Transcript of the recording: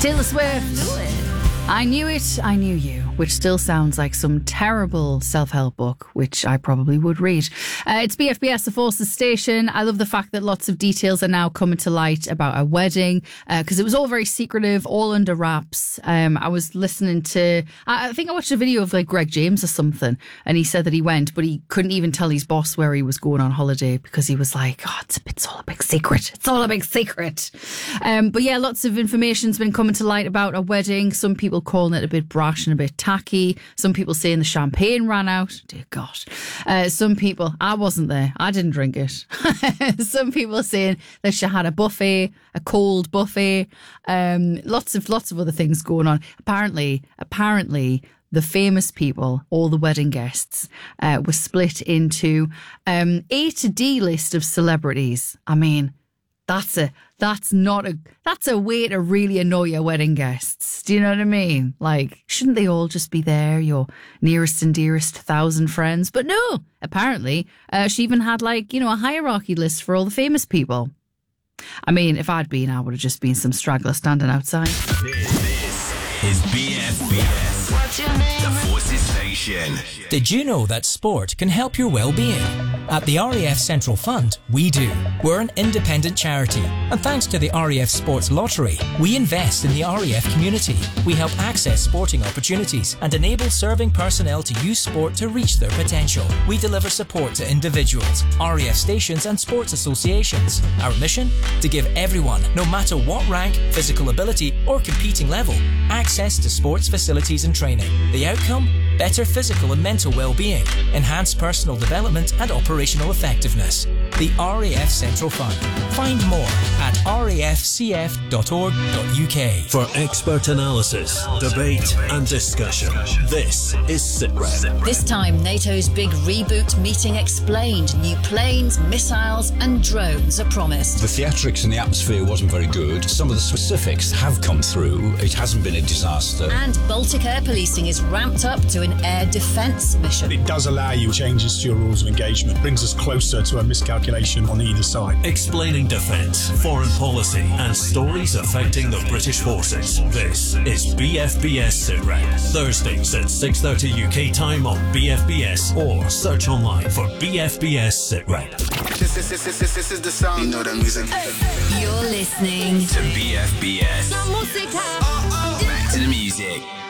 Taylor Swift. I knew it, I knew you, which still sounds like some terrible self-help book, which I probably would read. It's BFBS, the Forces Station. I love the fact that lots of details are now coming to light about a wedding, because it was all very secretive, all under wraps. I was listening to, I think I watched a video of like Greg James or something, and he said that he went, but he couldn't even tell his boss where he was going on holiday because he was like, oh, it's all a big secret. It's all a big secret. But yeah, lots of information's been coming to light about a wedding. Some people calling it a bit brash and a bit tacky. Some people saying the champagne ran out. Dear God. Some people, I wasn't there. I didn't drink it. Some people saying that she had a buffet, a cold buffet. Lots of other things going on. Apparently, the famous people, all the wedding guests, were split into A to D list of celebrities. I mean, that's a way to really annoy your wedding guests. Do you know what I mean? Like, shouldn't they all just be there, your nearest and dearest 1,000 friends? But no, apparently, she even had like, a hierarchy list for all the famous people. I mean, if I'd been, I would have just been some straggler standing outside. This is BFBS. What's your name? The Forces Station. Did you know that sport can help your well-being? At the RAF Central Fund, we do. We're an independent charity, and thanks to the RAF Sports Lottery, we invest in the RAF community. We help access sporting opportunities and enable serving personnel to use sport to reach their potential. We deliver support to individuals, RAF stations and sports associations. Our mission? To give everyone, no matter what rank, physical ability or competing level, access to sports facilities and training. The outcome? Better physical and mental well-being, enhanced personal development and operational effectiveness. The RAF Central Fund. Find more at rafcf.org.uk. For expert analysis, debate and discussion, this is SITREP. This time, NATO's big reboot meeting explained. New planes, missiles and drones are promised. The theatrics in the atmosphere wasn't very good. Some of the specifics have come through. It hasn't been a disaster. And Baltic air policing is ramped up to an air defence mission. It does allow you changes to your rules of engagement. Brings us closer to a miscalculation on either side. Explaining defence, foreign policy and stories affecting the British forces. This is BFBS SITREP. Thursdays at 6:30 UK time on BFBS or search online for BFBS SITREP. This is the sound. You know the music. You're listening to BFBS. Back to the music.